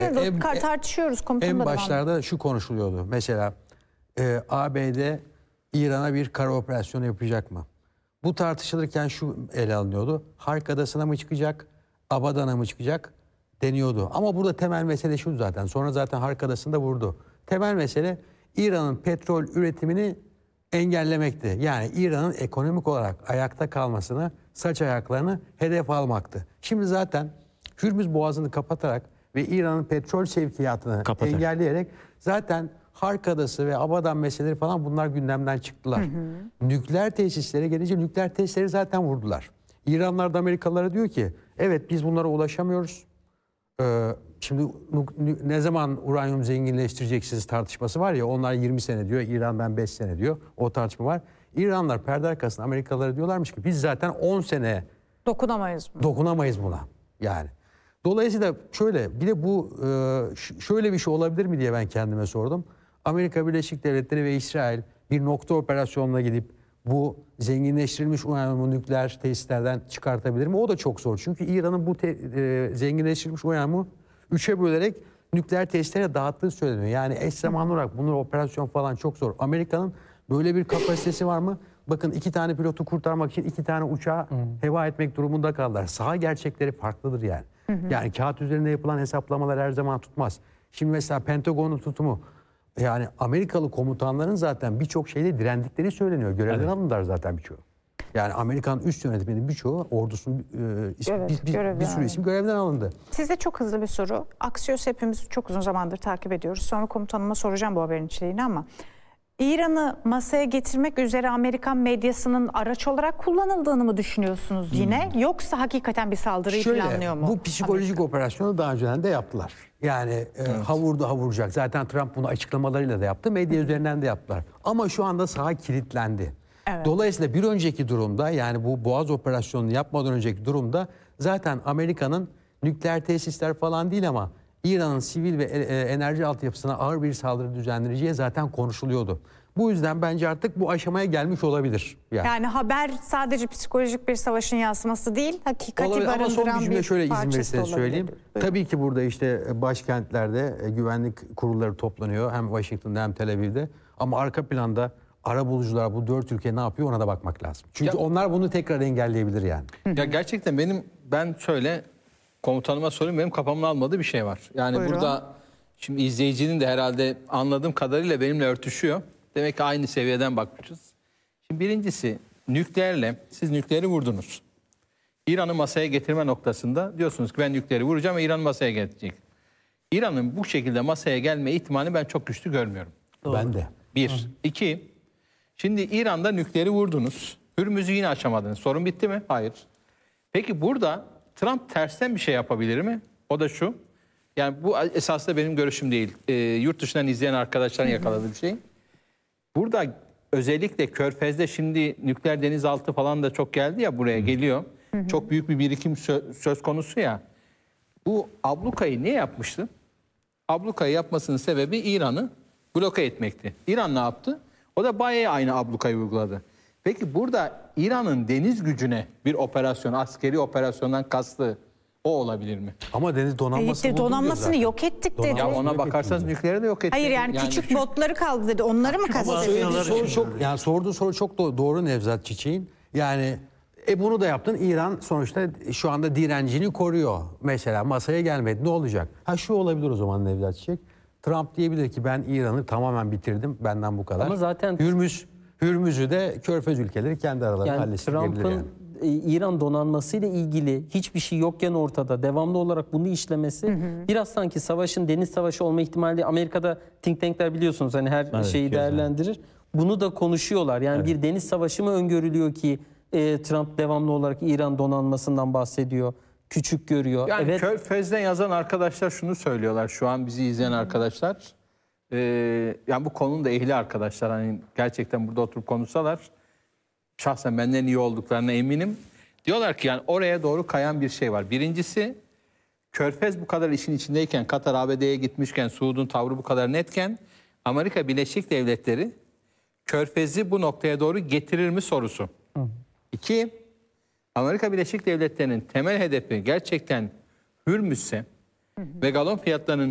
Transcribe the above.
Tartışıyoruz komutanım. En başlarda şu konuşuluyordu. Mesela ABD İran'a bir kara operasyonu yapacak mı? Bu tartışılırken şu ele alınıyordu. Hark Adası'na mı çıkacak, Abadan'a mı çıkacak deniyordu. Ama burada temel mesele şu zaten. Sonra zaten Hark Adası'nda vurdu. Temel mesele İran'ın petrol üretimini engellemekti. Yani İran'ın ekonomik olarak ayakta kalmasını, saç ayaklarını hedef almaktı. Şimdi zaten Hürmüz Boğazı'nı kapatarak ve İran'ın petrol sevkiyatını engelleyerek zaten Hark Adası ve Abadan meseleleri falan bunlar gündemden çıktılar. Nükleer tesislere gelince nükleer tesisleri zaten vurdular. İranlılar da Amerikalılara diyor ki evet biz bunlara ulaşamıyoruz. Şimdi ne zaman uranyum zenginleştireceksiniz tartışması var ya, onlar 20 sene diyor, İran'dan 5 sene diyor, o tartışma var. İranlılar perde arkasında Amerikalılara diyorlarmış ki biz zaten 10 sene dokunamayız buna yani. Dolayısıyla şöyle bir de bu şöyle bir şey olabilir mi diye ben kendime sordum. Amerika Birleşik Devletleri ve İsrail bir nokta operasyonuna gidip bu zenginleştirilmiş uranyumu nükleer tesislerden çıkartabilir mi? O da çok zor. Çünkü İran'ın bu zenginleştirilmiş uranyumu 3'e bölerek nükleer tesislere dağıttığı söyleniyor. Yani eş zamanlı olarak bunun operasyon falan çok zor. Amerika'nın böyle bir kapasitesi var mı? Bakın 2 tane pilotu kurtarmak için 2 tane uçağı heba etmek durumunda kaldılar. Saha gerçekleri farklıdır yani. Yani kağıt üzerinde yapılan hesaplamalar her zaman tutmaz. Şimdi mesela Pentagon'un tutumu, yani Amerikalı komutanların zaten birçok şeyde direndikleri söyleniyor. Görevden alındılar zaten birçoğu. Yani Amerikan üst yönetiminin birçoğu ordusunun bir sürü isim görevden alındı. Size çok hızlı bir soru. Axios hepimiz çok uzun zamandır takip ediyoruz. Sonra komutanıma soracağım bu haberin içeriğini ama İran'ı masaya getirmek üzere Amerikan medyasının araç olarak kullanıldığını mı düşünüyorsunuz yine? Yoksa hakikaten bir saldırıyı planlıyor mu? Bu psikolojik operasyonu daha önceden de yaptılar. Yani ha vuracak. Zaten Trump bunu açıklamalarıyla da yaptı. Medya üzerinden de yaptılar. Ama şu anda saha kilitlendi. Evet. Dolayısıyla bir önceki durumda, yani bu Boğaz operasyonunu yapmadan önceki durumda zaten Amerika'nın nükleer tesisler falan değil ama İran'ın sivil ve enerji altyapısına ağır bir saldırı düzenleneceği zaten konuşuluyordu. Bu yüzden bence artık bu aşamaya gelmiş olabilir. Yani haber sadece psikolojik bir savaşın yansıması değil, hakikati barındıran ama son bir cümle şöyle izin parçası verirseniz söyleyeyim. Tabii ki burada işte başkentlerde güvenlik kurulları toplanıyor. Hem Washington'da hem Tel Aviv'de. Ama arka planda arabulucular bu 4 ülke ne yapıyor ona da bakmak lazım. Çünkü onlar bunu tekrar engelleyebilir yani. Ya gerçekten ben şöyle komutanıma sorayım, benim kafamın almadığı bir şey var. Yani buyurun. Burada şimdi izleyicinin de herhalde anladığım kadarıyla benimle örtüşüyor. Demek ki aynı seviyeden bakmışız. Şimdi birincisi, nükleerle siz nükleeri vurdunuz. İran'ı masaya getirme noktasında diyorsunuz ki ben nükleeri vuracağım ve İran masaya gelecek. İran'ın bu şekilde masaya gelme ihtimali ben çok güçlü görmüyorum. Doğru. Ben de. Bir. İki, şimdi İran'da nükleeri vurdunuz. Hürmüz'ü yine açamadınız. Sorun bitti mi? Hayır. Peki burada Trump tersten bir şey yapabilir mi? O da şu. Yani bu esasında benim görüşüm değil. Yurt dışından izleyen arkadaşların yakaladığı bir şey. Burada özellikle Körfez'de şimdi nükleer denizaltı falan da çok geldi ya, buraya geliyor. Çok büyük bir birikim söz konusu ya. Bu ablukayı ne yapmıştı? Ablukayı yapmasının sebebi İran'ı bloke etmekti. İran ne yaptı? O da bayağı aynı ablukayı uyguladı. Peki burada İran'ın deniz gücüne bir operasyon, askeri operasyondan kastı o olabilir mi? Ama deniz donanmasını donanmasını yok ettik dedi. Ya ona bakarsanız nükleeri de yok ettik. Hayır yani küçük botları kaldı dedi. Onları mı kastediyorsunuz? Sorduğu soru çok doğru Nevzat Çiçek'in. Yani bunu da yaptın. İran sonuçta şu anda direncini koruyor. Mesela masaya gelmedi. Ne olacak? Şu olabilir o zaman Nevzat Çiçek. Trump diyebilir ki ben İran'ı tamamen bitirdim. Benden bu kadar. Ama zaten Hürmüz'ü de Körfez ülkeleri kendi aralarında halletsin diyebilir yani. İran donanmasıyla ilgili hiçbir şey yokken ortada devamlı olarak bunu işlemesi biraz sanki savaşın deniz savaşı olma ihtimali. Amerika'da think tankler biliyorsunuz hani her şeyi değerlendirir. Bunu da konuşuyorlar. Yani bir deniz savaşı mı öngörülüyor ki Trump devamlı olarak İran donanmasından bahsediyor. Küçük görüyor. Yani Körfez'den yazan arkadaşlar şunu söylüyorlar. Şu an bizi izleyen arkadaşlar. Yani bu konunun da ehli arkadaşlar. Hani gerçekten burada oturup konuşsalar şahsen benden iyi olduklarına eminim. Diyorlar ki yani oraya doğru kayan bir şey var. Birincisi, Körfez bu kadar işin içindeyken, Katar ABD'ye gitmişken, Suud'un tavrı bu kadar netken Amerika Birleşik Devletleri Körfez'i bu noktaya doğru getirir mi sorusu. İki, Amerika Birleşik Devletleri'nin temel hedefi gerçekten Hürmüz'se ve galon fiyatlarının